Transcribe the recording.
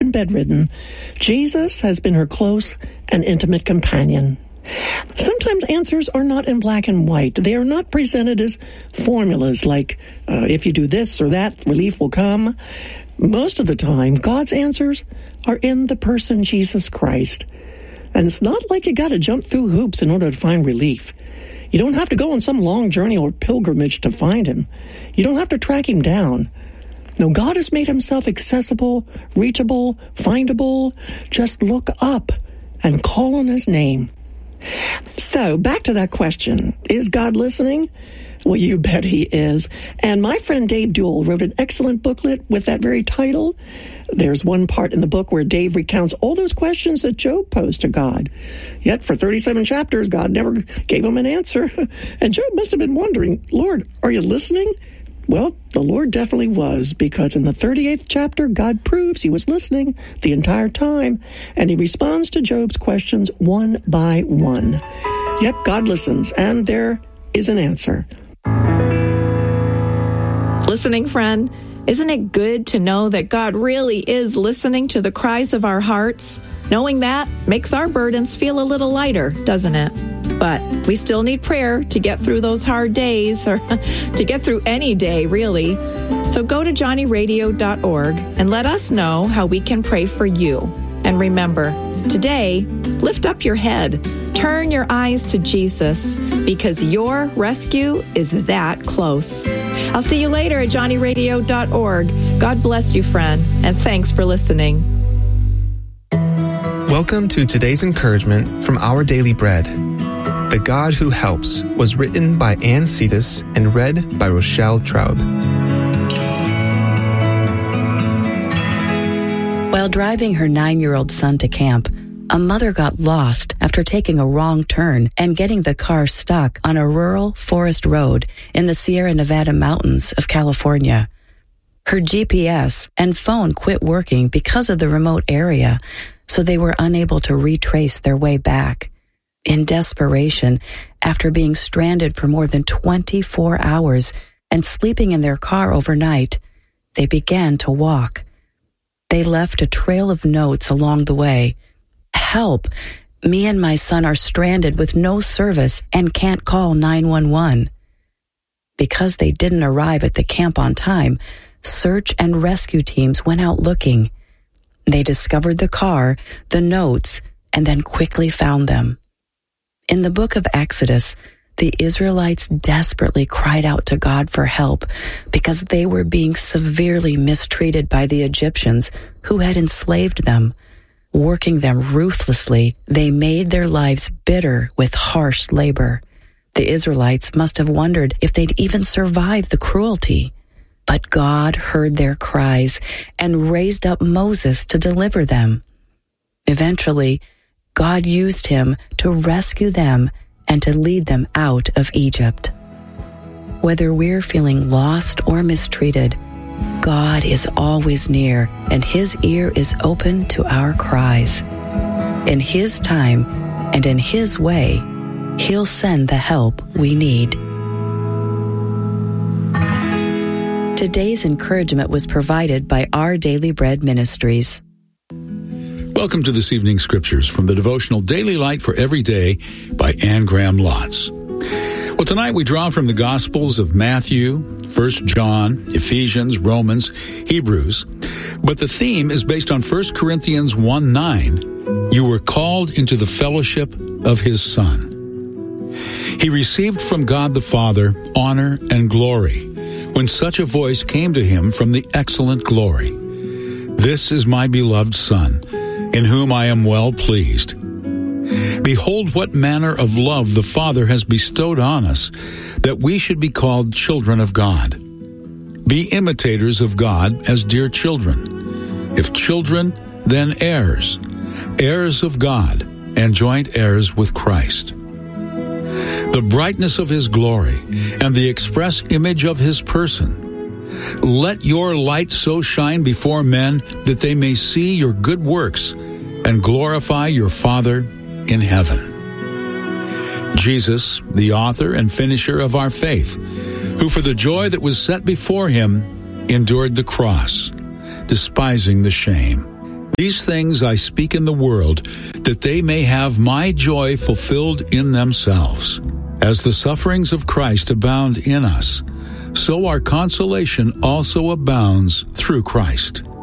and bedridden, Jesus has been her close and intimate companion. Sometimes answers are not in black and white. They are not presented as formulas like, if you do this or that, relief will come. Most of the time, God's answers are in the person Jesus Christ. And it's not like you got to jump through hoops in order to find relief. You don't have to go on some long journey or pilgrimage to find him. You don't have to track him down. No, God has made himself accessible, reachable, findable. Just look up and call on his name. So, back to that question. Is God listening? Well, you bet he is. And my friend Dave Duell wrote an excellent booklet with that very title. There's one part in the book where Dave recounts all those questions that Job posed to God. Yet for 37 chapters, God never gave him an answer. And Job must have been wondering, Lord, are you listening? Well, the Lord definitely was, because in the 38th chapter, God proves he was listening the entire time, and he responds to Job's questions one by one. Yep, God listens, and there is an answer. Listening friend, isn't it good to know that God really is listening to the cries of our hearts? Knowing that makes our burdens feel a little lighter, doesn't it? But we still need prayer to get through those hard days, or to get through any day, really. So go to johnnyradio.org and let us know how we can pray for you. And remember, today, lift up your head. Turn your eyes to Jesus, because your rescue is that close. I'll see you later at johnnyradio.org. God bless you, friend, and thanks for listening. Welcome to today's encouragement from Our Daily Bread. The God Who Helps was written by Ann Cetus and read by Rochelle Traub. While driving her 9-year-old son to camp, a mother got lost after taking a wrong turn and getting the car stuck on a rural forest road in the Sierra Nevada mountains of California. Her GPS and phone quit working because of the remote area, so they were unable to retrace their way back. In desperation, after being stranded for more than 24 hours and sleeping in their car overnight, they began to walk. They left a trail of notes along the way. Help! Me and my son are stranded with no service and can't call 911. Because they didn't arrive at the camp on time, search and rescue teams went out looking. They discovered the car, the notes, and then quickly found them. In the book of Exodus, the Israelites desperately cried out to God for help because they were being severely mistreated by the Egyptians who had enslaved them. Working them ruthlessly, they made their lives bitter with harsh labor. The Israelites must have wondered if they'd even survive the cruelty. But God heard their cries and raised up Moses to deliver them. Eventually, God used him to rescue them and to lead them out of Egypt. Whether we're feeling lost or mistreated, God is always near, and his ear is open to our cries. In his time and in his way, he'll send the help we need. Today's encouragement was provided by Our Daily Bread Ministries. Welcome to this evening's scriptures from the devotional Daily Light for Every Day by Anne Graham Lotz. Well, tonight we draw from the Gospels of Matthew, 1 John, Ephesians, Romans, Hebrews. But the theme is based on 1 Corinthians 1:9. You were called into the fellowship of his Son. He received from God the Father honor and glory when such a voice came to him from the excellent glory. This is my beloved Son, in whom I am well pleased. Behold what manner of love the Father has bestowed on us, that we should be called children of God. Be imitators of God as dear children. If children, then heirs, heirs of God, and joint heirs with Christ. The brightness of his glory and the express image of his person. Let your light so shine before men that they may see your good works and glorify your Father in heaven. Jesus, the author and finisher of our faith, who for the joy that was set before him endured the cross, despising the shame, These things I speak in the world, that they may have my joy fulfilled in themselves. As the sufferings of Christ abound in us, so our consolation also abounds through Christ.